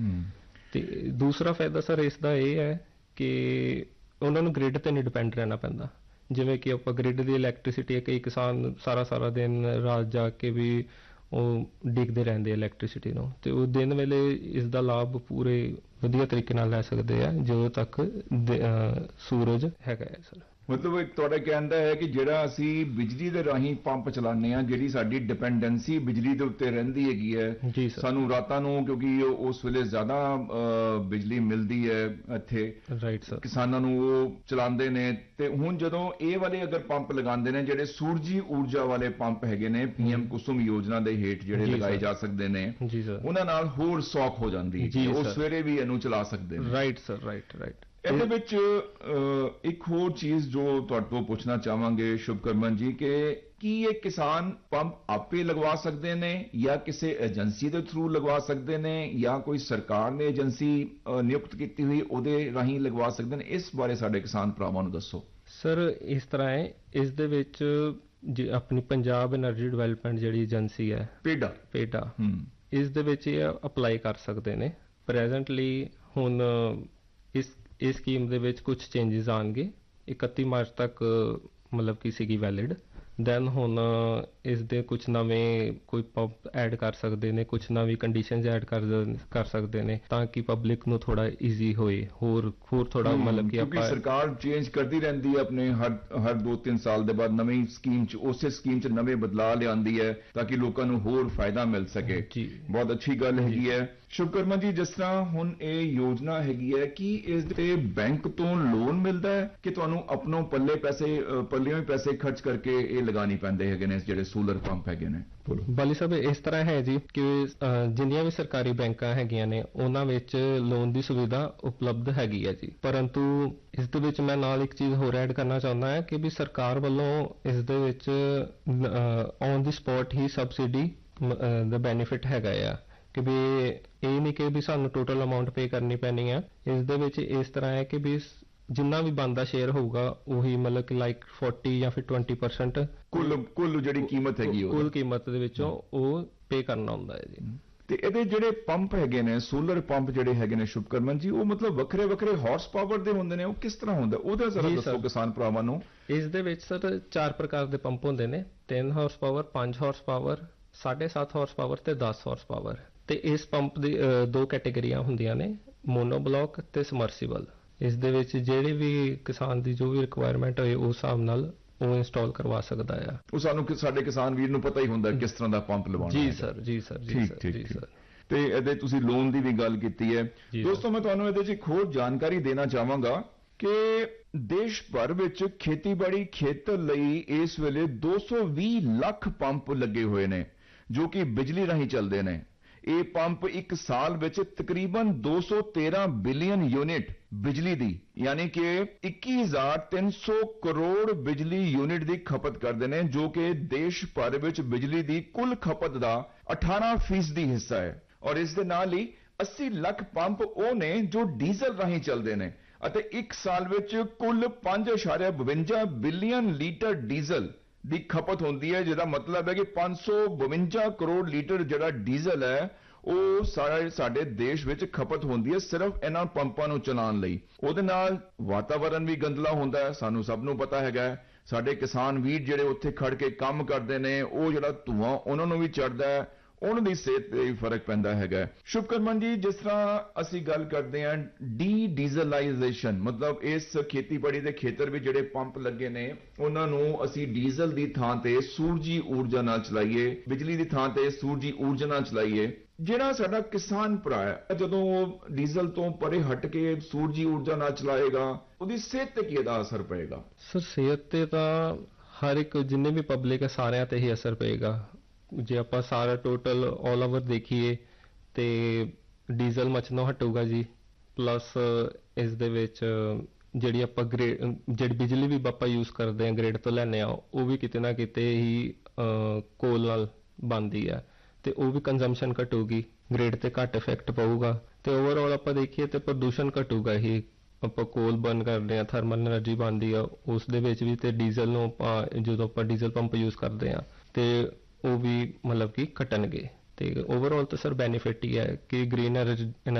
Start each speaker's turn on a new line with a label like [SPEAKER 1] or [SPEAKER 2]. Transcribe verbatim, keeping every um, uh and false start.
[SPEAKER 1] ਤੇ ਦੂਸਰਾ ਫਾਇਦਾ ਸਰ ਇਸ ਦਾ ਇਹ ਹੈ ਕਿ ਉਹਨਾਂ ਨੂੰ ਗ੍ਰਿਡ ਤੇ ਨਹੀਂ ਡਿਪੈਂਡ ਰਹਿਣਾ ਪੈਂਦਾ। ਜਿਵੇਂ ਕਿ ਆਪਾਂ ਗ੍ਰਿਡ ਦੀ ਇਲੈਕਟ੍ਰੀਸਿਟੀ ਹੈ, ਕਈ ਕਿਸਾਨ ਸਾਰਾ ਸਾਰਾ ਦਿਨ ਰਾਤ ਜਾ ਕੇ ਵੀ ਉਹ ਡਿੱਗਦੇ ਰਹਿੰਦੇ ਇਲੈਕਟ੍ਰੀਸਿਟੀ ਨੂੰ, ਤੇ ਉਹ ਦਿਨ ਵੇਲੇ ਇਸ ਦਾ ਲਾਭ ਪੂਰੇ ਵਧੀਆ ਤਰੀਕੇ ਨਾਲ ਲੈ ਸਕਦੇ ਆ ਜਦੋਂ ਤੱਕ ਸੂਰਜ ਹੈਗਾ ਹੈ ਸਰ।
[SPEAKER 2] ਮਤਲਬ ਇੱਕ ਤੁਹਾਡਾ ਕਹਿਣ ਦਾ ਹੈ ਕਿ ਜਿਹੜਾ ਅਸੀਂ ਬਿਜਲੀ ਦੇ ਰਾਹੀਂ ਪੰਪ ਚਲਾਉਂਦੇ ਹਾਂ, ਜਿਹੜੀ ਸਾਡੀ ਡਿਪੈਂਡੈਂਸੀ ਬਿਜਲੀ ਦੇ ਉੱਤੇ ਰਹਿੰਦੀ ਹੈਗੀ ਹੈ, ਸਾਨੂੰ ਰਾਤਾਂ ਨੂੰ ਕਿਉਂਕਿ ਉਸ ਵੇਲੇ ਜ਼ਿਆਦਾ ਬਿਜਲੀ ਮਿਲਦੀ ਹੈ ਇੱਥੇ,
[SPEAKER 1] ਰਾਈਟ ਸਰ,
[SPEAKER 2] ਕਿਸਾਨਾਂ ਨੂੰ ਉਹ ਚਲਾਉਂਦੇ ਨੇ। ਤੇ ਹੁਣ ਜਦੋਂ ਇਹ ਵਾਲੇ ਅਗਰ ਪੰਪ ਲਗਾਉਂਦੇ ਨੇ, ਜਿਹੜੇ ਸੂਰਜੀ ਊਰਜਾ ਵਾਲੇ ਪੰਪ ਹੈਗੇ ਨੇ, ਪੀਐਮ ਕੁਸੁਮ ਯੋਜਨਾ ਦੇ ਹੇਠ ਜਿਹੜੇ ਲਗਾਏ ਜਾ ਸਕਦੇ ਨੇ, ਉਹਨਾਂ ਨਾਲ ਹੋਰ ਸੌਖ ਹੋ ਜਾਂਦੀ ਹੈ, ਉਹ ਸਵੇਰੇ ਵੀ ਇਹਨੂੰ ਚਲਾ ਸਕਦੇ ਨੇ।
[SPEAKER 1] Right sir, right right.
[SPEAKER 2] ਇਹਦੇ ਵਿੱਚ ਇੱਕ ਹੋਰ ਚੀਜ਼ ਜੋ ਤੁਹਾਡੇ ਤੋਂ ਪੁੱਛਣਾ ਚਾਹਾਂਗੇ ਸ਼ੁਭਕਰਮਨ ਜੀ, ਕਿ ਕੀ ਇਹ ਕਿਸਾਨ ਪੰਪ ਆਪੇ ਲਗਵਾ ਸਕਦੇ ਨੇ ਜਾਂ ਕਿਸੇ ਏਜੰਸੀ ਦੇ ਥਰੂ ਲਗਵਾ ਸਕਦੇ ਨੇ, ਜਾਂ ਕੋਈ ਸਰਕਾਰ ਨੇ ਏਜੰਸੀ ਨਿਯੁਕਤ ਕੀਤੀ ਹੋਈ ਉਹਦੇ ਰਾਹੀਂ ਲਗਵਾ ਸਕਦੇ ਨੇ? ਇਸ ਬਾਰੇ ਸਾਡੇ ਕਿਸਾਨ ਭਰਾਵਾਂ ਨੂੰ ਦੱਸੋ।
[SPEAKER 1] ਸਰ ਇਸ ਤਰ੍ਹਾਂ ਹੈ, ਇਸ ਦੇ ਵਿੱਚ ਆਪਣੀ ਪੰਜਾਬ ਐਨਰਜੀ ਡਿਵੈਲਪਮੈਂਟ ਜਿਹੜੀ ਏਜੰਸੀ ਹੈ, ਪੇਡਾ ਪੇਡਾ ਇਸ ਦੇ ਵਿੱਚ ਇਹ ਅਪਲਾਈ ਕਰ ਸਕਦੇ ਨੇ। ਪ੍ਰੈਜ਼ੈਂਟਲੀ ਹੁਣ ਇਸ ਇਸ ਸਕੀਮ ਦੇ ਵਿੱਚ ਕੁਝ ਚੇਂਜਸ ਆਉਣਗੇ, ਇਕੱਤੀ ਮਾਰਚ ਤੱਕ ਮਤਲਬ ਕਿ ਸੀਗੀ ਵੈਲਿਡ। ਦੈਨ ਹੁਣ ਇਸ ਦੇ ਕੁਝ ਨਵੇਂ ਕੋਈ ਪੰਪ ਐਡ ਕਰ ਸਕਦੇ ਨੇ, ਕੁਝ ਨਵੀਂ ਕੰਡੀਸ਼ਨਸ ਐਡ ਕਰ ਕਰ ਸਕਦੇ ਨੇ, ਤਾਂ ਕਿ ਪਬਲਿਕ ਨੂੰ ਥੋੜਾ ਈਜ਼ੀ ਹੋਏ, ਹੋਰ ਹੋਰ ਥੋੜਾ ਮਤਲਬ ਕਿ
[SPEAKER 2] ਆਪਾਂ ਸਰਕਾਰ ਚੇਂਜ ਕਰਦੀ ਰਹਿੰਦੀ ਹੈ ਆਪਣੇ ਹਰ ਹਰ ਦੋ ਤਿੰਨ ਸਾਲ ਦੇ ਬਾਅਦ ਨਵੀਂ ਸਕੀਮ 'ਚ, ਉਸੇ ਸਕੀਮ 'ਚ ਨਵੇਂ ਬਦਲਾਅ ਲਿਆਉਂਦੀ ਹੈ ਤਾਂ ਕਿ ਲੋਕਾਂ ਨੂੰ ਹੋਰ ਫਾਇਦਾ ਮਿਲ ਸਕੇ। ਜੀ ਬਹੁਤ ਅੱਛੀ ਗੱਲ ਹੈਗੀ ਹੈ। ਸ਼ੁਭਕਰਮਨ ਜੀ, ਜਿਸ ਤਰ੍ਹਾਂ ਹੁਣ ਇਹ ਯੋਜਨਾ ਹੈਗੀ ਹੈ, ਕੀ ਇਸ ਤੇ ਬੈਂਕ ਤੋਂ ਲੋਨ ਮਿਲਦਾ ਹੈ ਕਿ ਤੁਹਾਨੂੰ ਆਪਣੋਂ ਪੱਲੇ ਪੈਸੇ ਪੱਲਿਓਂ ਹੀ ਪੈਸੇ ਖਰਚ ਕਰਕੇ ਇਹ ਲਗਾਉਣੇ ਪੈਂਦੇ ਹੈਗੇ ਨੇ ਜਿਹੜੇ ਸੋਲਰ ਪੰਪ ਹੈਗੇ ਨੇ?
[SPEAKER 1] ਬਾਲੀ ਸਾਹਿਬ, ਇਸ ਤਰ੍ਹਾਂ ਹੈ ਜੀ ਕਿ ਜਿੰਨੀਆਂ ਵੀ ਸਰਕਾਰੀ ਬੈਂਕਾਂ ਹੈਗੀਆਂ ਨੇ ਉਹਨਾਂ ਵਿੱਚ ਲੋਨ ਦੀ ਸੁਵਿਧਾ ਉਪਲਬਧ ਹੈਗੀ ਹੈ ਜੀ, ਪਰੰਤੂ ਇਸ ਦੇ ਵਿੱਚ ਮੈਂ ਨਾਲ ਇੱਕ ਚੀਜ਼ ਹੋਰ ਐਡ ਕਰਨਾ ਚਾਹੁੰਦਾ ਹਾਂ ਕਿ ਵੀ ਸਰਕਾਰ ਵੱਲੋਂ ਇਸ ਦੇ ਵਿੱਚ on the spot he subsidy the benefit ਹੈਗਾ ਆ, ਕਿ ਵੀ ਇਹ ਨਹੀਂ ਕਿ ਵੀ ਸਾਨੂੰ ਟੋਟਲ ਅਮਾਊਂਟ ਪੇ ਕਰਨੀ ਪੈਣੀ ਹੈ। ਇਸ ਦੇ ਵਿੱਚ ਇਸ ਤਰ੍ਹਾਂ ਹੈ ਕਿ ਵੀ ਜਿੰਨਾ ਵੀ ਬਣਦਾ ਸ਼ੇਅਰ ਹੋਊਗਾ ਉਹੀ ਮਤਲਬ ਕਿ ਲਾਈਕ ਚਾਲੀ ਜਾਂ ਫਿਰ ਵੀਹ ਪਰਸੈਂਟ
[SPEAKER 2] ਕੁੱਲ ਕੁੱਲ ਜਿਹੜੀ ਕੀਮਤ ਹੈਗੀ
[SPEAKER 1] ਕੁੱਲ ਕੀਮਤ ਦੇ ਵਿੱਚੋਂ ਉਹ ਪੇ ਕਰਨਾ ਹੁੰਦਾ ਹੈ ਜੀ।
[SPEAKER 2] ਤੇ ਇਹਦੇ ਜਿਹੜੇ ਪੰਪ ਹੈਗੇ ਨੇ, ਸੋਲਰ ਪੰਪ ਜਿਹੜੇ ਹੈਗੇ ਨੇ ਸ਼ੁਭਕਰਮਨ ਜੀ, ਉਹ ਮਤਲਬ ਵੱਖਰੇ ਵੱਖਰੇ ਹਾਰਸ ਪਾਵਰ ਦੇ ਹੁੰਦੇ ਨੇ, ਉਹ ਕਿਸ ਤਰ੍ਹਾਂ ਹੁੰਦਾ ਉਹਦਾ ਜ਼ਰਾ ਦੱਸੋ ਕਿਸਾਨ ਭਰਾਵਾਂ ਨੂੰ।
[SPEAKER 1] ਇਸ ਦੇ ਵਿੱਚ ਸਰ ਚਾਰ ਪ੍ਰਕਾਰ ਦੇ ਪੰਪ ਹੁੰਦੇ ਨੇ, ਤਿੰਨ ਹਾਰਸ ਪਾਵਰ, ਪੰਜ ਹਾਰਸ ਪਾਵਰ, ਸਾਢੇ ਸੱਤ ਹਾਰਸ ਪਾਵਰ ਤੇ ਦਸ ਹਾਰਸ ਪਾਵਰ। ਤੇ ਇਸ ਪੰਪ ਦੀ ਦੋ ਕੈਟੇਗਰੀਆਂ ਹੁੰਦੀਆਂ ਨੇ, ਮੋਨੋ ਬਲੌਕ ਤੇ ਸਮਰਸੀਬਲ। ਇਸ ਦੇ ਵਿੱਚ ਜਿਹੜੇ ਵੀ ਕਿਸਾਨ ਦੀ ਜੋ ਵੀ ਰਿਕੁਆਇਰਮੈਂਟ ਹੋਏ ਉਸ ਹਿਸਾਬ ਨਾਲ ਉਹ ਇੰਸਟਾਲ ਕਰਵਾ ਸਕਦਾ ਆ।
[SPEAKER 2] ਉਹ ਸਾਨੂੰ ਸਾਡੇ ਕਿਸਾਨ ਵੀਰ ਨੂੰ ਪਤਾ ਹੀ ਹੁੰਦਾ ਕਿਸ ਤਰ੍ਹਾਂ ਦਾ ਪੰਪ ਲਵਾਉਣਾ।
[SPEAKER 1] ਜੀ ਸਰ, ਜੀ ਸਰ, ਜੀ ਸਰ, ਜੀ ਸਰ।
[SPEAKER 2] ਤੇ ਇਹਦੇ ਤੁਸੀਂ ਲੋਨ ਦੀ ਵੀ ਗੱਲ ਕੀਤੀ ਹੈ। ਦੋਸਤੋ, ਮੈਂ ਤੁਹਾਨੂੰ ਇਹਦੇ 'ਚ ਇੱਕ ਹੋਰ ਜਾਣਕਾਰੀ ਦੇਣਾ ਚਾਹਾਂਗਾ ਕਿ ਦੇਸ਼ ਭਰ ਵਿੱਚ ਖੇਤੀਬਾੜੀ ਖੇਤਰ ਲਈ ਇਸ ਵੇਲੇ ਦੋ ਸੌ ਵੀਹ ਲੱਖ ਪੰਪ ਲੱਗੇ ਹੋਏ ਨੇ ਜੋ ਕਿ ਬਿਜਲੀ ਰਾਹੀਂ ਚੱਲਦੇ ਨੇ। ਇਹ ਪੰਪ ਇੱਕ ਸਾਲ ਵਿੱਚ ਤਕਰੀਬਨ ਦੋ ਸੌ ਤੇਰਾਂ ਬਿਲੀਅਨ ਯੂਨਿਟ ਬਿਜਲੀ ਦੀ, ਯਾਨੀ ਕਿ ਇੱਕੀ ਹਜ਼ਾਰ ਤਿੰਨ ਸੌ ਕਰੋੜ ਬਿਜਲੀ ਯੂਨਿਟ ਦੀ ਖਪਤ ਕਰਦੇ ਨੇ, ਜੋ ਕਿ ਦੇਸ਼ ਭਰ ਵਿੱਚ ਬਿਜਲੀ ਦੀ ਕੁੱਲ ਖਪਤ ਦਾ ਅਠਾਰਾਂ ਫੀਸਦੀ ਹਿੱਸਾ ਹੈ। ਔਰ ਇਸ ਦੇ ਨਾਲ ਹੀ ਅੱਸੀ ਲੱਖ ਪੰਪ ਉਹ ਨੇ ਜੋ ਡੀਜ਼ਲ ਰਾਹੀਂ ਚੱਲਦੇ ਨੇ ਅਤੇ ਇੱਕ ਸਾਲ ਵਿੱਚ ਕੁੱਲ ਪੰਜ ਇਸ਼ਾਰੀਆ ਬਵੰਜਾ ਬਿਲੀਅਨ ਲੀਟਰ ਡੀਜ਼ਲ ਦੀ ਖਪਤ ਹੁੰਦੀ ਹੈ, ਜਿਹਦਾ ਮਤਲਬ ਹੈ ਕਿ ਪੰਜ ਸੌ ਬਵੰਜਾ ਕਰੋੜ ਲੀਟਰ ਜਿਹੜਾ ਡੀਜ਼ਲ ਹੈ ਉਹ ਸਾਰੇ ਸਾਡੇ ਦੇਸ਼ ਵਿੱਚ ਖਪਤ ਹੁੰਦੀ ਹੈ ਸਿਰਫ ਇਹਨਾਂ ਪੰਪਾਂ ਨੂੰ ਚਲਾਉਣ ਲਈ। ਉਹਦੇ ਨਾਲ ਵਾਤਾਵਰਨ ਵੀ ਗੰਦਲਾ ਹੁੰਦਾ ਹੈ, ਸਾਨੂੰ ਸਭ ਨੂੰ ਪਤਾ ਹੈਗਾ। ਸਾਡੇ ਕਿਸਾਨ ਵੀਰ ਜਿਹੜੇ ਉੱਥੇ ਖੜ ਕੇ ਕੰਮ ਕਰਦੇ ਨੇ, ਉਹ ਜਿਹੜਾ ਧੂਆਂ ਉਹਨਾਂ ਨੂੰ ਵੀ ਚੜ੍ਹਦਾ ਹੈ, ਉਹਨਾਂ ਦੀ ਸਿਹਤ ਤੇ ਵੀ ਫਰਕ ਪੈਂਦਾ ਹੈਗਾ। ਸ਼ੁਭਕਰਮਨ ਜੀ, ਜਿਸ ਤਰ੍ਹਾਂ ਅਸੀਂ ਗੱਲ ਕਰਦੇ ਹਾਂ ਡੀ ਡੀਜ਼ਲਾਈਜੇਸ਼ਨ, ਮਤਲਬ ਇਸ ਖੇਤੀਬਾੜੀ ਦੇ ਖੇਤਰ ਵਿੱਚ ਜਿਹੜੇ ਪੰਪ ਲੱਗੇ ਨੇ ਉਹਨਾਂ ਨੂੰ ਅਸੀਂ ਡੀਜ਼ਲ ਦੀ ਥਾਂ ਤੇ ਸੂਰਜੀ ਊਰਜਾ ਨਾਲ ਚਲਾਈਏ, ਬਿਜਲੀ ਦੀ ਥਾਂ ਤੇ ਸੂਰਜੀ ਊਰਜਾ ਨਾਲ ਚਲਾਈਏ। ਜਿਹੜਾ ਸਾਡਾ ਕਿਸਾਨ ਭਰਾ ਹੈ ਜਦੋਂ ਉਹ ਡੀਜ਼ਲ ਤੋਂ ਪਰੇ ਹਟ ਕੇ ਸੂਰਜੀ ਊਰਜਾ ਨਾਲ ਚਲਾਏਗਾ, ਉਹਦੀ ਸਿਹਤ ਤੇ ਕੀ ਇਹਦਾ ਅਸਰ ਪਏਗਾ?
[SPEAKER 1] ਸਰ ਸਿਹਤ ਤੇ ਤਾਂ ਹਰ ਇੱਕ ਜਿੰਨੇ ਵੀ ਪਬਲਿਕ ਹੈ ਸਾਰਿਆਂ ਤੇ ਹੀ ਅਸਰ ਪਏਗਾ। ਜੇ ਆਪਾਂ ਸਾਰਾ ਟੋਟਲ ਆਲ ਓਵਰ ਦੇਖੀਏ ਤੇ ਡੀਜ਼ਲ ਮਚਣੋਂ ਹਟੂਗਾ ਜੀ, ਪਲੱਸ ਇਸ ਦੇ ਵਿੱਚ ਜਿਹੜੀ ਆਪਾਂ ਗ੍ਰਿਡ ਜਿਹੜੀ ਬਿਜਲੀ ਵੀ ਆਪਾਂ ਯੂਜ਼ ਕਰਦੇ ਹਾਂ ਗ੍ਰਿਡ ਤੋਂ ਲੈਂਦੇ ਹਾਂ ਉਹ ਵੀ ਕਿਤੇ ਨਾ ਕਿਤੇ ਹੀ ਕੋਲ ਨਾਲ ਬਣਦੀ ਹੈ ਤੇ ਉਹ ਵੀ ਕੰਜ਼ੰਪਸ਼ਨ ਘਟੂਗੀ, ਗ੍ਰਿਡ ਤੇ ਘੱਟ ਇਫੈਕਟ ਪਊਗਾ ਤੇ ਓਵਰਆਲ ਆਪਾਂ ਦੇਖੀਏ ਤੇ ਪ੍ਰਦੂਸ਼ਣ ਘਟੂਗਾ ਹੀ। ਆਪਾਂ ਕੋਲ ਬਰਨ ਕਰਦੇ ਹਾਂ, ਥਰਮਲ ਐਨਰਜੀ ਬਣਦੀ ਆ ਉਸ ਦੇ ਵਿੱਚ ਵੀ, ਤੇ ਡੀਜ਼ਲ ਨੂੰ ਆਪਾਂ ਜਦੋਂ ਆਪਾਂ ਡੀਜ਼ਲ ਪੰਪ ਯੂਜ਼ ਕਰਦੇ ਹਾਂ ਤੇ ਉਹ ਵੀ ਮਤਲਬ ਕਿ ਘਟਣਗੇ। ਤੇ ਓਵਰਆਲ ਤਾਂ ਸਰ ਬੈਨੀਫਿਟ ਹੀ ਹੈ ਕਿ ਗ੍ਰੀਨ ਐਨਰਜੀ